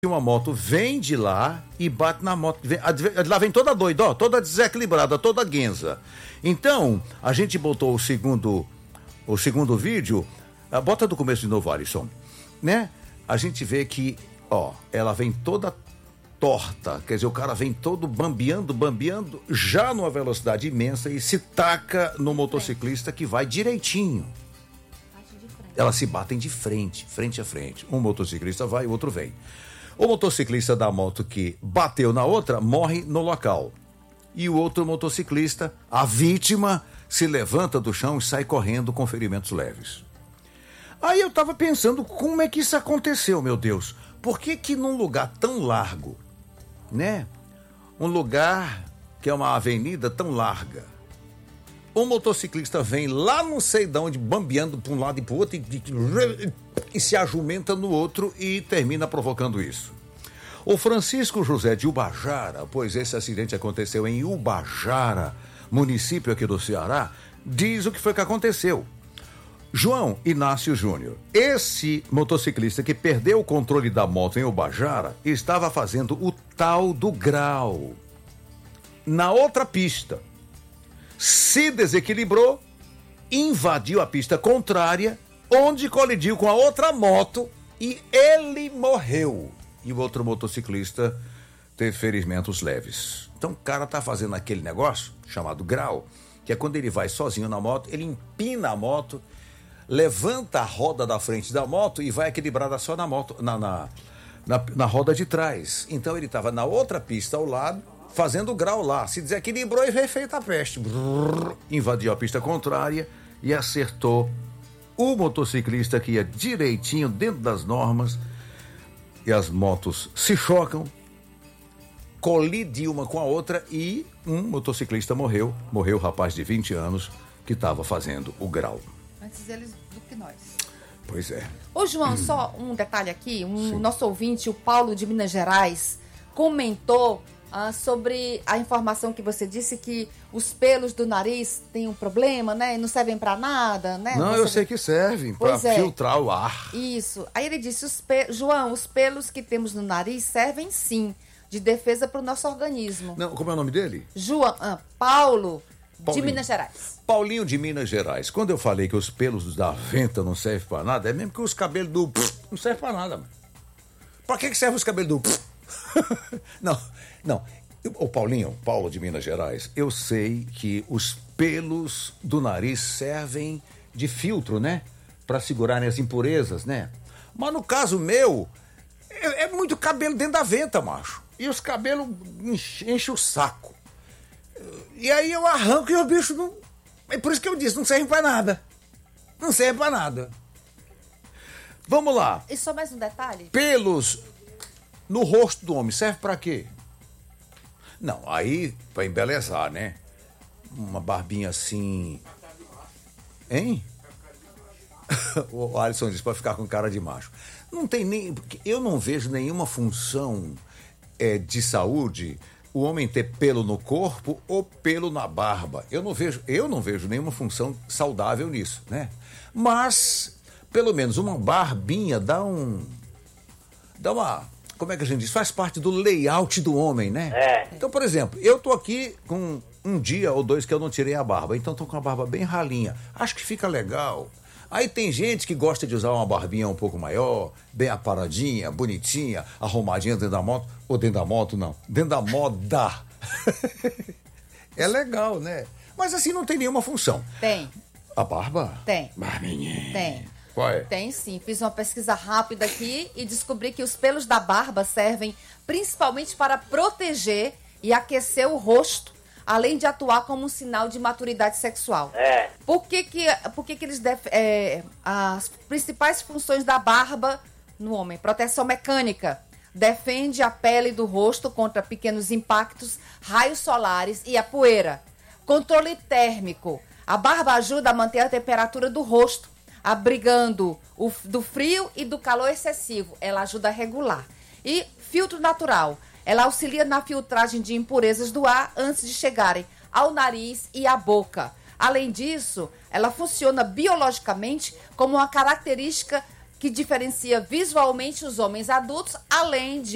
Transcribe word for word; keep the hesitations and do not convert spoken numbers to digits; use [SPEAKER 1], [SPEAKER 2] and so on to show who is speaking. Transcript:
[SPEAKER 1] uma moto vem de lá e bate na moto. Vem, lá vem toda doida, ó, toda desequilibrada, toda guenza. Então, a gente botou o segundo, o segundo vídeo. Bota do começo de novo, Alisson. Né? A gente vê que, ó, ela vem toda torta. Quer dizer, o cara vem todo bambeando, bambeando, já numa velocidade imensa e se taca no motociclista que vai direitinho. Elas se batem de frente, frente a frente. Um motociclista vai, o outro vem. O motociclista da moto que bateu na outra morre no local. E o outro motociclista, a vítima, se levanta do chão e sai correndo com ferimentos leves. Aí eu tava pensando, como é que isso aconteceu, meu Deus? Por que que num lugar tão largo, né? Um lugar que é uma avenida tão larga, o motociclista vem lá não sei de onde, bambeando para um lado e para o outro, e, e, e se ajumenta no outro e termina provocando isso. O Francisco José de Ubajara, pois esse acidente aconteceu em Ubajara, município aqui do Ceará, diz o que foi que aconteceu. João Inácio Júnior, esse motociclista que perdeu o controle da moto em Ubajara, estava fazendo o tal do grau na outra pista. Se desequilibrou, invadiu a pista contrária, onde colidiu com a outra moto e ele morreu. E o outro motociclista teve ferimentos leves. Então o cara tá fazendo aquele negócio chamado grau, que é quando ele vai sozinho na moto, ele empina a moto, levanta a roda da frente da moto e vai equilibrada só na moto, na, na, na, na roda de trás. Então ele estava na outra pista ao lado, fazendo grau lá, se desequilibrou e veio feita a peste. Brrr, invadiu a pista contrária e acertou o motociclista que ia direitinho dentro das normas, e as motos se chocam, colide uma com a outra e um motociclista morreu. Morreu o rapaz de vinte anos que estava fazendo o grau.
[SPEAKER 2] Antes eles do que nós.
[SPEAKER 1] Pois é.
[SPEAKER 2] Ô, João, hum. só um detalhe aqui. Um nosso ouvinte, o Paulo de Minas Gerais, comentou ah, sobre a informação que você disse que os pelos do nariz têm um problema, né? Não servem para nada, né?
[SPEAKER 1] Não,
[SPEAKER 2] você...
[SPEAKER 1] eu sei que servem para
[SPEAKER 2] é.
[SPEAKER 1] filtrar o ar.
[SPEAKER 2] Isso. Aí ele disse, os pe... João, os pelos que temos no nariz servem sim de defesa para o nosso organismo.
[SPEAKER 1] Não, como é o nome dele?
[SPEAKER 2] João, ah, Paulo
[SPEAKER 1] Paulinho.
[SPEAKER 2] de Minas Gerais.
[SPEAKER 1] Paulinho de Minas Gerais. Quando eu falei que os pelos da venta não servem para nada, é mesmo que os cabelos do não servem para nada. Mano. Para que que servem os cabelos do Não, não. O Paulinho, Paulo de Minas Gerais, eu sei que os pelos do nariz servem de filtro, né? Para segurarem as impurezas, né? Mas no caso meu, é, é muito cabelo dentro da venta, macho. E os cabelos enchem enche o saco. E aí eu arranco e o bicho não... É por isso que eu disse, não serve pra nada. Não serve pra nada. Vamos lá.
[SPEAKER 2] E só mais um detalhe?
[SPEAKER 1] Pelos no rosto do homem, serve pra quê? Não, aí pra embelezar, né? Uma barbinha assim... Hein? O Alisson disse pra ficar com cara de macho. Não tem nem... Eu não vejo nenhuma função é, de saúde... o homem ter pelo no corpo ou pelo na barba. Eu não vejo, eu não vejo nenhuma função saudável nisso, né? Mas, pelo menos uma barbinha dá um... Dá uma... Como é que a gente diz? Faz parte do layout do homem, né?
[SPEAKER 3] É.
[SPEAKER 1] Então, por exemplo, eu tô aqui com um dia ou dois que eu não tirei a barba. Então tô com a barba bem ralinha. Acho que fica legal. Aí tem gente que gosta de usar uma barbinha um pouco maior, bem aparadinha, bonitinha, arrumadinha dentro da moto. Ou dentro da moto, não. Dentro da moda. É legal, né? Mas assim não tem nenhuma função.
[SPEAKER 2] Tem.
[SPEAKER 1] A barba?
[SPEAKER 2] Tem.
[SPEAKER 1] Barbinha.
[SPEAKER 2] Tem.
[SPEAKER 1] Qual é?
[SPEAKER 2] Tem sim. Fiz uma pesquisa rápida aqui e descobri que os pelos da barba servem principalmente para proteger e aquecer o rosto, além de atuar como um sinal de maturidade sexual.
[SPEAKER 3] É.
[SPEAKER 2] Por que que, por que, que eles def, é, as principais funções da barba no homem? Proteção mecânica. Defende a pele do rosto contra pequenos impactos, raios solares e a poeira. Controle térmico. A barba ajuda a manter a temperatura do rosto, abrigando o, do frio e do calor excessivo. Ela ajuda a regular. E filtro natural. Ela auxilia na filtragem de impurezas do ar antes de chegarem ao nariz e à boca. Além disso, ela funciona biologicamente como uma característica que diferencia visualmente os homens adultos, além de